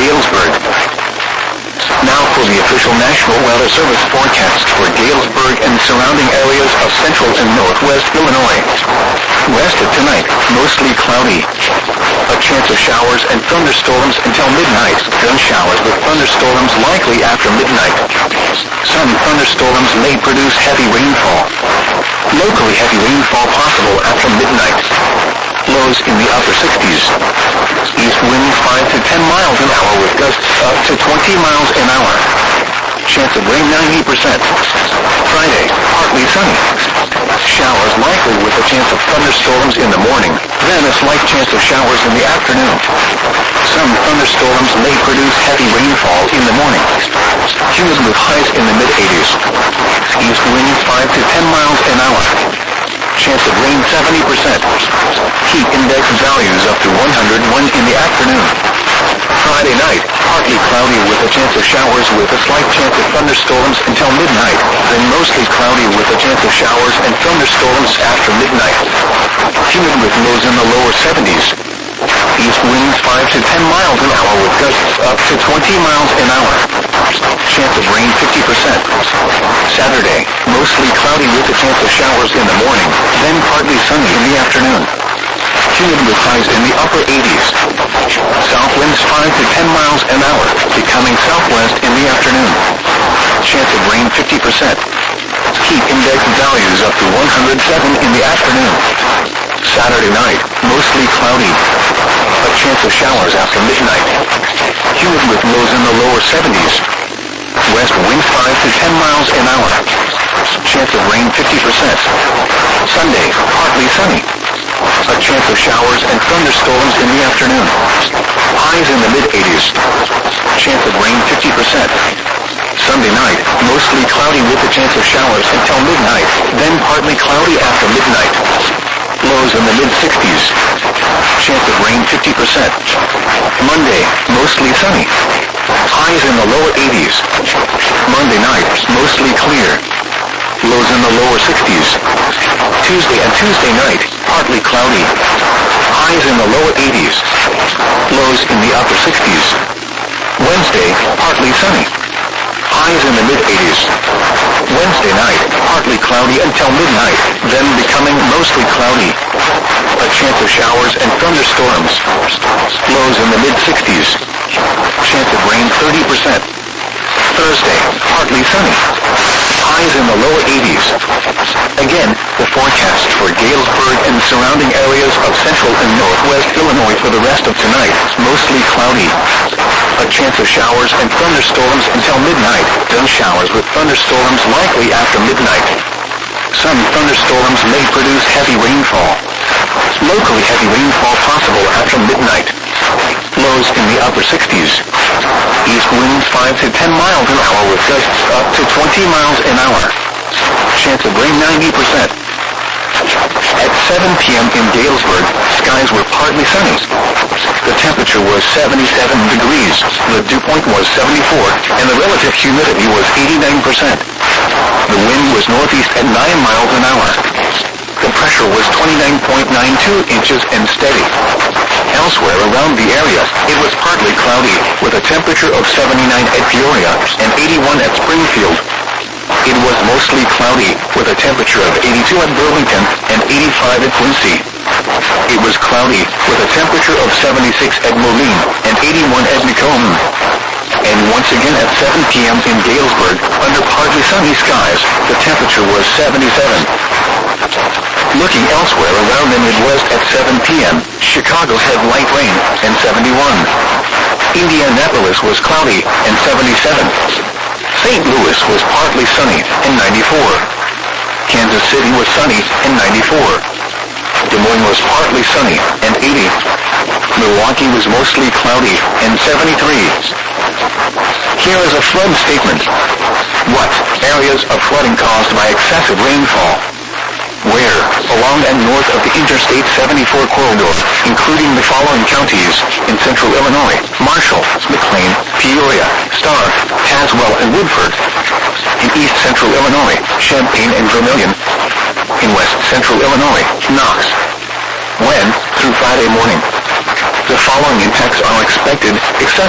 Galesburg. Now for the official National Weather Service forecast for Galesburg and surrounding areas of central and northwest Illinois. West of tonight, mostly cloudy. A chance of showers and thunderstorms until midnight. Then showers with thunderstorms likely after midnight. Some thunderstorms may produce heavy rainfall. Locally heavy rainfall possible after midnight. Lows in the upper 60s. East wind 5 to 10 miles an hour with gusts up to 20 miles an hour. Chance of rain 90%. Friday, partly sunny. Showers likely with a chance of thunderstorms in the morning, then a slight chance of showers in the afternoon. Some thunderstorms may produce heavy rainfall in the morning. Humid with highs in the mid-80s. East wind 5 to 10 miles an hour. Chance of rain 70%. Heat index values up to 101 in the afternoon. Friday night, partly cloudy with a chance of showers with a slight chance of thunderstorms until midnight, then mostly cloudy with a chance of showers and thunderstorms after midnight. Humid with lows in the lower 70s. East winds 5 to 10 miles an hour with gusts up to 20 miles an hour. Chance of rain 50%. Saturday, mostly cloudy with a chance of showers in the morning, then partly sunny in the afternoon. Humid with highs in the upper 80s. South winds 5 to 10 miles an hour, becoming southwest in the afternoon. Chance of rain 50%. Heat index values up to 107 in the afternoon. Saturday night, mostly cloudy. A chance of showers after midnight. Humid with lows in the lower 70s. West wind 5 to 10 miles an hour. Chance of rain 50%. Sunday, partly sunny. A chance of showers and thunderstorms in the afternoon. Highs in the mid-80s. Chance of rain 50%. Sunday night, mostly cloudy with a chance of showers until midnight, then partly cloudy after midnight. Lows in the mid-60s. Chance of rain 50%. Monday, mostly sunny. Highs in the lower 80s. Monday night, mostly clear. Lows in the lower 60s. Tuesday and Tuesday night, partly cloudy. Highs in the lower 80s. Lows in the upper 60s. Wednesday, partly sunny. Highs in the mid-80s. Wednesday night, partly cloudy until midnight, then becoming mostly cloudy. A chance of showers and thunderstorms. Lows in the mid-60s. Chance of rain 30%. Thursday, partly sunny. Highs in the lower 80s. Again, the forecast for Galesburg and surrounding areas of central and northwest Illinois for the rest of tonight, mostly cloudy. A chance of showers and thunderstorms until midnight, then showers with thunderstorms likely after midnight. Some thunderstorms may produce heavy rainfall. Locally heavy rainfall possible after midnight. Lows in the upper 60s. East winds 5 to 10 miles an hour with gusts up to 20 miles an hour. Chance of rain 90%. At 7 p.m. in Galesburg, skies were partly sunny. The temperature was 77 degrees, the dew point was 74, and the relative humidity was 89%. The wind was northeast at 9 miles an hour. The pressure was 29.92 inches and steady. Elsewhere around the area, it was partly cloudy, with a temperature of 79 at Peoria and 81 at Springfield. It was mostly cloudy, with a temperature of 82 at Burlington and 85 at Quincy. It was cloudy, with a temperature of 76 at Moline and 81 at Macomb. And once again at 7 p.m. in Galesburg, under partly sunny skies, the temperature was 77. Looking elsewhere around the Midwest at 7 p.m., Chicago had light rain and 71. Indianapolis was cloudy and 77. St. Louis was partly sunny and 94. Kansas City was sunny and 94. Des Moines was partly sunny and 80. Milwaukee was mostly cloudy and 73. Here is a flood statement. What areas of flooding caused by excessive rainfall? Where, along and north of the Interstate 74 corridor, including the following counties in central Illinois: Marshall, McLean, Peoria, Starr, Tazewell, and Woodford. In east central Illinois, Champaign and Vermilion. In west central Illinois, Knox. When, through Friday morning. The following impacts are expected,